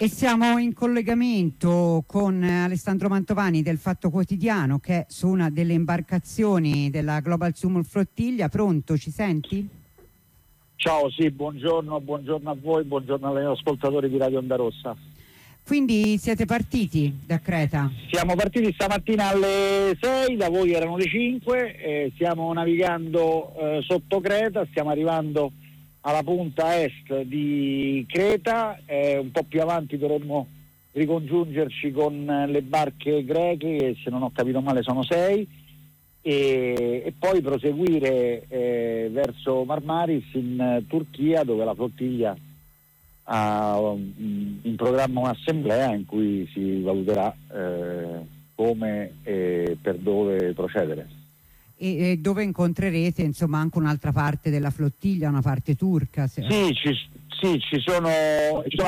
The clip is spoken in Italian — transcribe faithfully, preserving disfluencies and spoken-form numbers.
E siamo in collegamento con Alessandro Mantovani del Fatto Quotidiano, che è su una delle imbarcazioni della Global Summer Flottiglia. Pronto, ci senti? Ciao, sì, buongiorno, buongiorno a voi, buongiorno agli ascoltatori di Radio Onda Rossa. Quindi siete partiti da Creta? Siamo partiti stamattina alle sei, da voi erano le cinque, eh, stiamo navigando eh, sotto Creta, stiamo arrivando alla punta est di Creta, eh, un po' più avanti dovremmo ricongiungerci con le barche greche, che se non ho capito male sono sei, e, e poi proseguire eh, verso Marmaris in eh, Turchia, dove la flottiglia ha um, in programma un'assemblea in cui si valuterà eh, come e per dove procedere. E, e dove incontrerete insomma anche un'altra parte della flottiglia, una parte turca? Se... Sì, ci, sì, ci sono, ci sono